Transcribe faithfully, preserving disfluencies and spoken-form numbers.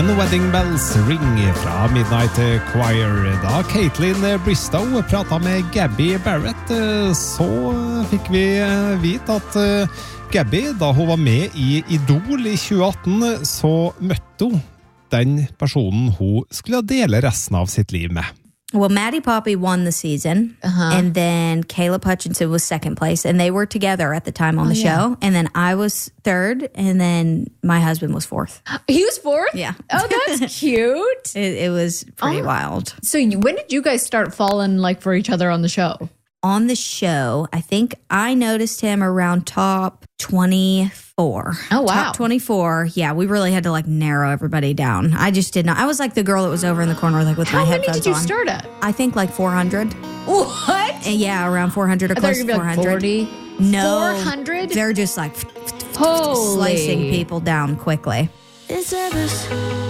When Wedding Bells Ring fra Midnight Choir. Da Caitlin Bristow pratet med Gabby Barrett, så fikk vi vite at Gabby, da hun var med i Idol i tjue atten, så møtte hun den personen hun skulle dele resten av sitt liv med. Well, Maddie Poppy won the season, uh-huh. and then Caleb Hutchinson was second place, and they were together at the time on oh, the show, yeah. and then I was third, and then my husband was fourth. He was fourth? Yeah. Oh, that's cute. It, it was pretty oh. wild. So you, when did you guys start falling like for each other on the show? On the show, I think I noticed him around top twenty-four. Oh, wow. Top twenty-four. Yeah, we really had to like narrow everybody down. I just did not. I was like the girl that was over in the corner like with How my headphones on. How many did you on. start at? I think like four hundred. What? And yeah, around four hundred or close to four hundred. Like forty? No. four hundred? They're just like Holy. slicing people down quickly. It's